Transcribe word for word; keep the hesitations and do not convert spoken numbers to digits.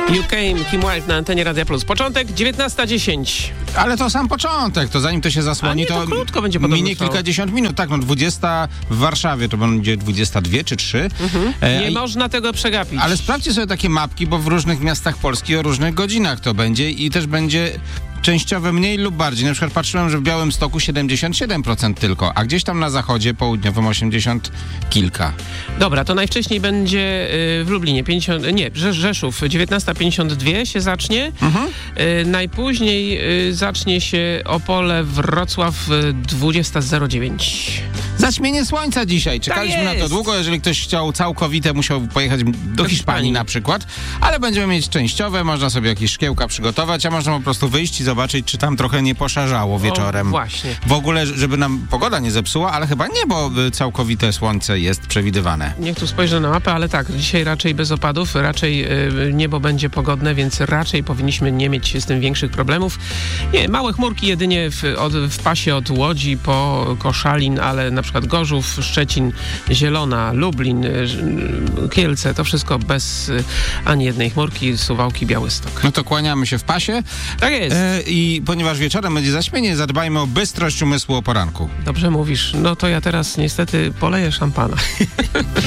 You Came, Kim Wilde na antenie Radia Plus. Początek dziewiętnasta dziesięć. Ale to sam początek, to zanim to się zasłoni, A nie, to krótko będzie podobno minie trwało. kilkadziesiąt minut. Tak, no dwudziesta w Warszawie to będzie dwudziesta dwie czy trzy. Mhm. E, Nie i- można tego przegapić. Ale sprawdźcie sobie takie mapki, bo w różnych miastach Polski o różnych godzinach to będzie i też będzie częściowe mniej lub bardziej. Na przykład patrzyłem, że w Białymstoku siedemdziesiąt siedem procent tylko, a gdzieś tam na zachodzie południowym osiemdziesiąt kilka. Dobra, to najwcześniej będzie y, w Lublinie pięćdziesiąt, nie, Rze- Rzeszów dziewiętnasta pięćdziesiąt dwa się zacznie. Mhm. Y, najpóźniej y, zacznie się Opole, Wrocław y, dwudziesta zero dziewięć. Zaćmienie słońca dzisiaj. Czekaliśmy na to jest. długo. Jeżeli ktoś chciał całkowite, musiał pojechać do, Hiszpanii, Hiszpanii na przykład. Ale będziemy mieć częściowe, można sobie jakieś szkiełka przygotować, a można po prostu wyjść i zobaczyć, czy tam trochę nie poszarzało wieczorem. O, właśnie. W ogóle, żeby nam pogoda nie zepsuła, ale chyba nie, bo y, całkowite słońce jest przewidywane. Niech tu spojrzę na mapę, ale tak, dzisiaj raczej bez opadów, raczej y, niebo będzie pogodne, więc raczej powinniśmy nie mieć z tym większych problemów. Nie, małe chmurki jedynie w, od, w pasie od Łodzi po Koszalin, ale na przykład Gorzów, Szczecin, Zielona, Lublin, y, Kielce, to wszystko bez y, ani jednej chmurki, Suwałki, Białystok. No to kłaniamy się w pasie. Tak jest. E, I ponieważ wieczorem będzie zaćmienie, zadbajmy o bystrość umysłu o poranku. Dobrze mówisz. No to ja teraz niestety poleję szampana.